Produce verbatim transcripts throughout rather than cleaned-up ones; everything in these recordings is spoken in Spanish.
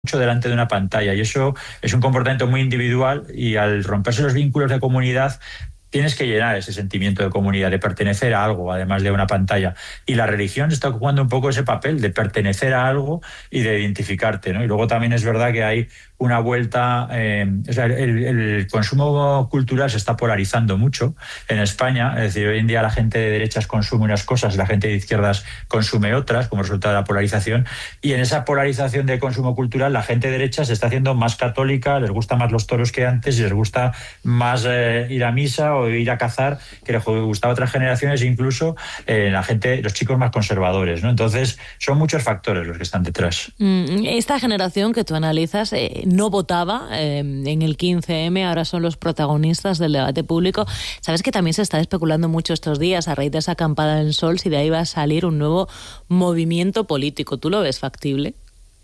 mucho delante de una pantalla y eso es un comportamiento muy individual y al romperse los vínculos de comunidad tienes que llenar ese sentimiento de comunidad, de pertenecer a algo, además de una pantalla. Y la religión está ocupando un poco ese papel de pertenecer a algo y de identificarte, ¿no? Y luego también es verdad que hay una vuelta, eh, o sea, el, el consumo cultural se está polarizando mucho en España, es decir, hoy en día la gente de derechas consume unas cosas, la gente de izquierdas consume otras, como resultado de la polarización, y en esa polarización de consumo cultural la gente de derechas se está haciendo más católica, les gusta más los toros que antes y les gusta más eh, ir a misa o ir a cazar, que les gustaba a otras generaciones, incluso eh, la gente, los chicos más conservadores, ¿no? Entonces, son muchos factores los que están detrás. Esta generación que tú analizas eh, no votaba eh, en el quince eme, ahora son los protagonistas del debate público. Sabes que también se está especulando mucho estos días a raíz de esa acampada en el sol si de ahí va a salir un nuevo movimiento político. ¿Tú lo ves factible?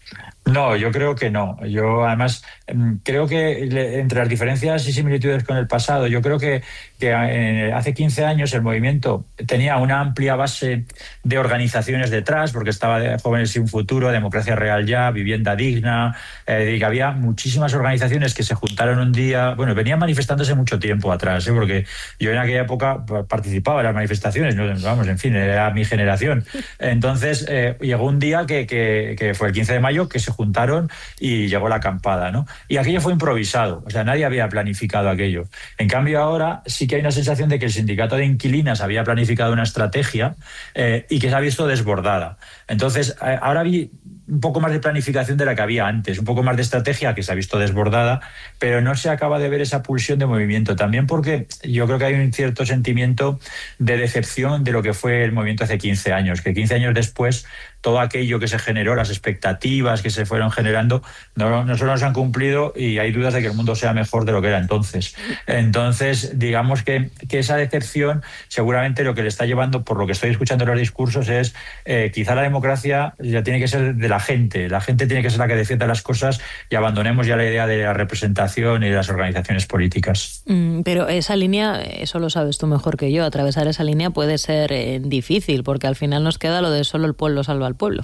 No, yo creo que no. Yo además creo que entre las diferencias y similitudes con el pasado, yo creo que, que hace quince años el movimiento tenía una amplia base de organizaciones detrás, porque estaba de Jóvenes sin Futuro, Democracia Real Ya, Vivienda Digna, eh, y que había muchísimas organizaciones que se juntaron un día, bueno, venían manifestándose mucho tiempo atrás, ¿eh? Porque yo en aquella época participaba en las manifestaciones, ¿no? Vamos, en fin, era mi generación. Entonces eh, llegó un día que, que, que fue el quince de mayo, que se juntaron y llegó la acampada, ¿no? Y aquello fue improvisado, o sea, nadie había planificado aquello. En cambio, ahora sí que hay una sensación de que el sindicato de inquilinas había planificado una estrategia eh, y que se ha visto desbordada. Entonces, eh, ahora vi un poco más de planificación de la que había antes, un poco más de estrategia que se ha visto desbordada, pero no se acaba de ver esa pulsión de movimiento. También porque yo creo que hay un cierto sentimiento de decepción de lo que fue el movimiento hace quince años, que quince años después todo aquello que se generó, las expectativas que se fueron generando, no, no solo no se han cumplido y hay dudas de que el mundo sea mejor de lo que era entonces. Entonces, digamos que, que esa decepción seguramente lo que le está llevando, por lo que estoy escuchando en los discursos, es eh, quizá la democracia ya tiene que ser de la gente. La gente tiene que ser la que defienda las cosas y abandonemos ya la idea de la representación y de las organizaciones políticas. Mm, pero esa línea, eso lo sabes tú mejor que yo, atravesar esa línea puede ser eh, difícil, porque al final nos queda lo de solo el pueblo salva al pueblo.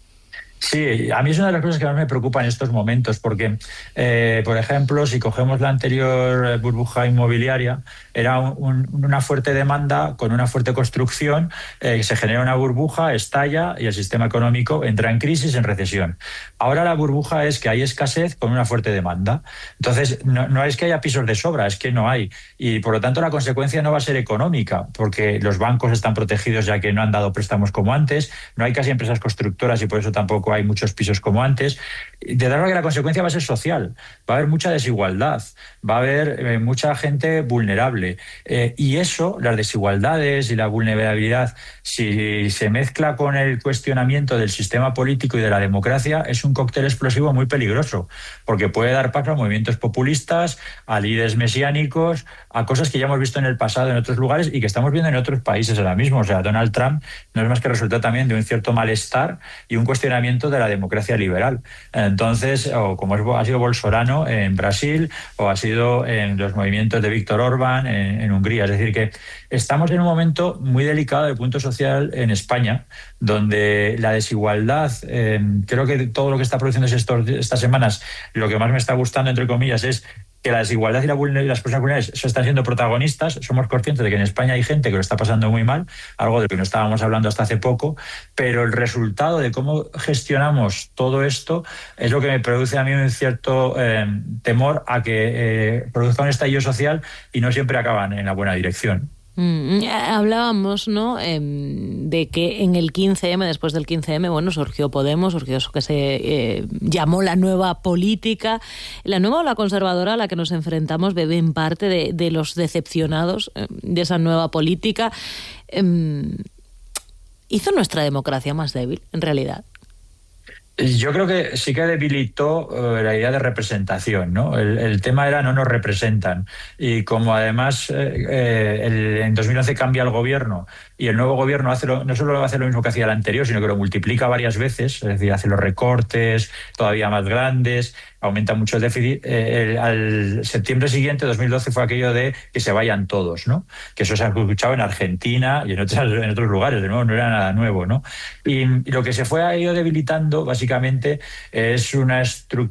Sí, a mí es una de las cosas que más me preocupa en estos momentos, porque, eh, por ejemplo, si cogemos la anterior burbuja inmobiliaria, era un, una fuerte demanda con una fuerte construcción, eh, se genera una burbuja, estalla y el sistema económico entra en crisis, en recesión. Ahora la burbuja es que hay escasez con una fuerte demanda. Entonces, no, no es que haya pisos de sobra, es que no hay. Y, por lo tanto, la consecuencia no va a ser económica, porque los bancos están protegidos ya que no han dado préstamos como antes, no hay casi empresas constructoras y por eso tampoco hay muchos pisos como antes. De darlo que la consecuencia va a ser social, va a haber mucha desigualdad, va a haber eh, mucha gente vulnerable eh, y eso, las desigualdades y la vulnerabilidad, si se mezcla con el cuestionamiento del sistema político y de la democracia, es un cóctel explosivo muy peligroso, porque puede dar paso a movimientos populistas, a líderes mesiánicos, a cosas que ya hemos visto en el pasado en otros lugares y que estamos viendo en otros países ahora mismo. O sea, Donald Trump no es más que resultado también de un cierto malestar y un cuestionamiento de la democracia liberal. Entonces, o como es, ha sido Bolsonaro en Brasil, o ha sido en los movimientos de Víctor Orbán en, en Hungría. Es decir, que estamos en un momento muy delicado del punto social en España, donde la desigualdad, eh, creo que todo lo que está produciendo estos, estas semanas, lo que más me está gustando, entre comillas, es que la desigualdad y, la vulner- y las personas vulnerables están siendo protagonistas. Somos conscientes de que en España hay gente que lo está pasando muy mal, algo de lo que no estábamos hablando hasta hace poco, pero el resultado de cómo gestionamos todo esto es lo que me produce a mí un cierto eh, temor a que eh, produzca un estallido social y no siempre acaban en la buena dirección. Mm, hablábamos, ¿no?, eh, de que en el quince eme, después del quince eme, bueno, surgió Podemos, surgió eso que se eh, llamó la nueva política. La nueva ola conservadora a la que nos enfrentamos bebe en parte de, de los decepcionados eh, de esa nueva política. Eh, ¿Hizo nuestra democracia más débil, en realidad? Yo creo que sí que debilitó uh, la idea de representación, ¿no? El, el tema era no nos representan. Y como además eh, eh, el, en dos mil once cambia el gobierno y el nuevo gobierno hace lo, no solo hace lo mismo que hacía el anterior, sino que lo multiplica varias veces, es decir, hace los recortes todavía más grandes, aumenta mucho el déficit. Eh, el, al septiembre siguiente, dos mil doce, fue aquello de que se vayan todos, ¿no? Que eso se ha escuchado en Argentina y en, otras, en otros lugares, de nuevo, no era nada nuevo, ¿no? Y, y lo que se fue ha ido debilitando básicamente básicamente es una estructura